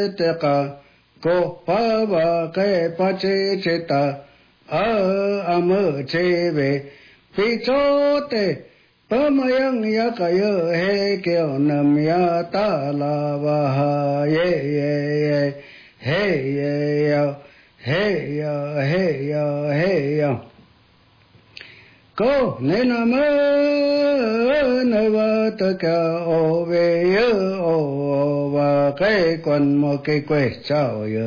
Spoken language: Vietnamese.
te ka ko pa ba ke pa che che ta a am che ve pi cho te pa ma yang ya ka yo he ke nam ya ta la ba ha ye ye ye he ye ya he ya he ya he ya ko ne na ma na va ta ka o ve yo o va cái con một cái quê chào yo